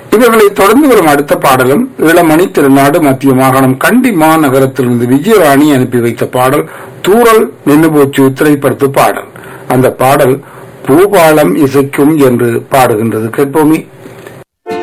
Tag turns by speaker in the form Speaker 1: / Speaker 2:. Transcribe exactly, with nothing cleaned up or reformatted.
Speaker 1: இவர்களை தொடர்ந்து வரும் அடுத்த பாடலும் இளமணி திருநாடு மத்திய மாகாணம் கண்டி மாநகரத்திலிருந்து விஜயராணி அனுப்பி வைத்த பாடல் தூரல் நின்று போச்சு திரைப்படத்து பாடல். அந்த பாடல் பூபாலம் இசைக்கும் என்று பாடுகின்றது. கேட்போமே.